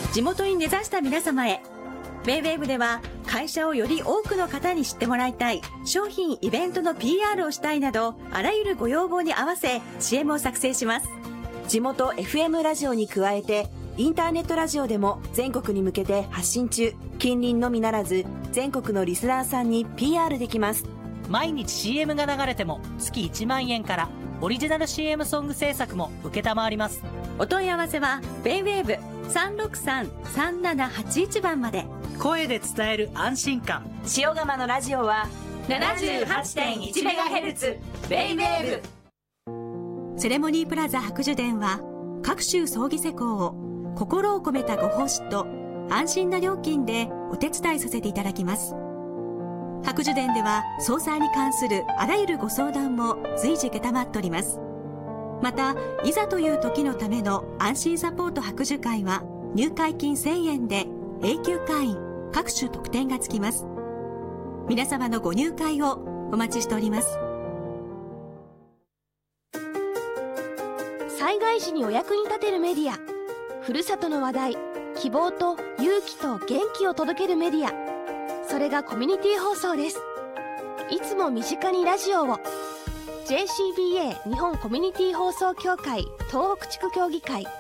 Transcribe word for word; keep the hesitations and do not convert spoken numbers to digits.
地元に根ざした皆様へ。ウェイウェイブでは会社をより多くの方に知ってもらいたい、商品イベントの ピーアール をしたいなど、あらゆるご要望に合わせ シーエム を作成します。 地元 エフエム ラジオに加えてインターネットラジオでも全国に向けて発信中。近隣のみならず全国のリスナーさんに ピーアール できます。 毎日 シーエム が流れても月いちまんえんから、オリジナル シーエム ソング制作も承ります。 お問い合わせはウェイウェイブ さんろくさん さんななはちいち 番まで。 声で伝える安心感。 塩釜のラジオはななじゅうはちてんいちメガヘルツ ウェイウェイブ。セレモニープラザ白樹殿は、各種葬儀施工を心を込めたご奉仕と安心な料金でお手伝いさせていただきます。白樹殿では葬祭に関するあらゆるご相談も随時承っております。また、いざという時のための安心サポート白樹会は入会金せんえんで永久会員、各種特典がつきます。皆様のご入会をお待ちしております。 災害時にお役に立てるメディア、ふるさとの話題、希望と勇気と元気を届けるメディア、それがコミュニティ放送です。いつも身近にラジオを。 ジェーシービーエー 日本コミュニティ放送協会東北地区協議会